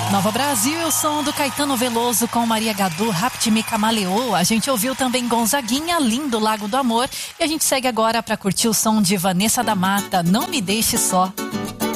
Nova Brasil, o som do Caetano Veloso com Maria Gadu, Rapt-me Camaleou. A gente ouviu também Gonzaguinha, Lindo Lago do Amor. E a gente segue agora para curtir o som de Vanessa da Mata, Não Me Deixe Só.